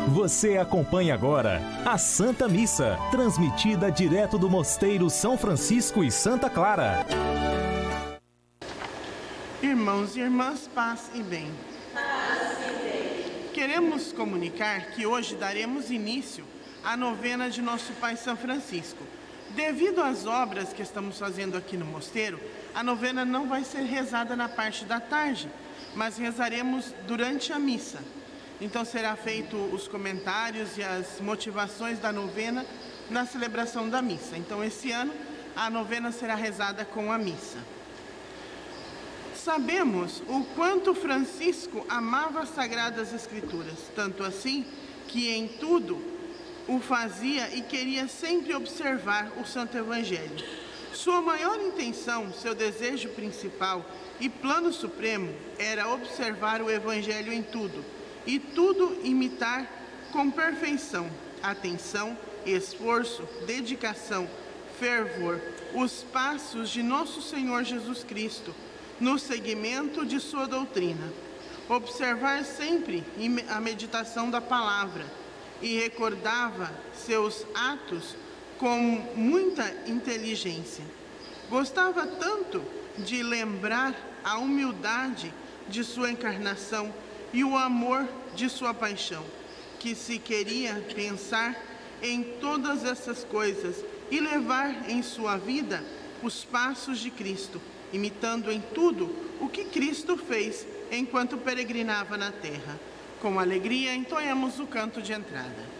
Você acompanha agora a Santa Missa, transmitida direto do Mosteiro São Francisco e Santa Clara. Irmãos e irmãs, paz e bem. Queremos comunicar que hoje daremos início à novena de nosso Pai São Francisco. Devido às obras que estamos fazendo aqui no mosteiro, a novena não vai ser rezada na parte da tarde, mas rezaremos durante a missa. Então será feito os comentários e as motivações da novena na celebração da missa. Então esse ano a novena será rezada com a missa. Sabemos o quanto Francisco amava as Sagradas Escrituras, tanto assim que em tudo o fazia e queria sempre observar o Santo Evangelho. Sua maior intenção, seu desejo principal e plano supremo era observar o Evangelho em tudo, e tudo imitar com perfeição, atenção, esforço, dedicação, fervor, os passos de nosso Senhor Jesus Cristo, no seguimento de sua doutrina. Observar sempre a meditação da palavra e recordava seus atos com muita inteligência. Gostava tanto de lembrar a humildade de sua encarnação e o amor de sua paixão, que se queria pensar em todas essas coisas e levar em sua vida os passos de Cristo, imitando em tudo o que Cristo fez enquanto peregrinava na terra. Com alegria, entoemos o canto de entrada.